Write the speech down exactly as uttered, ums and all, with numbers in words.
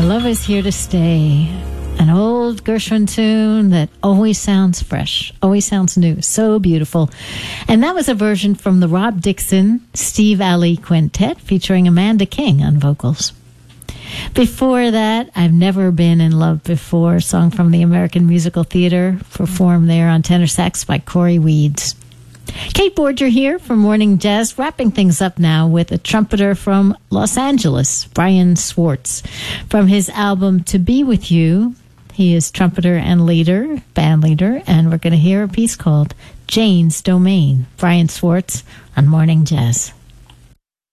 Love Is Here to Stay. An old Gershwin tune that always sounds fresh, always sounds new, so beautiful. And that was a version from the Rob Dixon, Steve Ali Quintet featuring Amanda King on vocals. Before that, I've Never Been in Love Before, song from the American Musical Theater, performed there on tenor sax by Corey Weeds. Kate Borger here for Morning Jazz, wrapping things up now with a trumpeter from Los Angeles, Brian Swartz. From his album To Be With You, he is trumpeter and leader, band leader, and we're going to hear a piece called Jane's Domain. Brian Swartz on Morning Jazz.